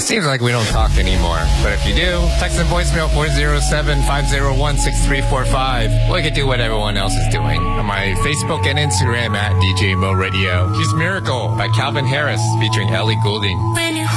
Seems like we don't talk anymore. But if you do, text and voicemail 407-501-6345. We can do what everyone else is doing. On my Facebook and Instagram at DJ Mo Radio. She's Miracle by Calvin Harris featuring Ellie Goulding.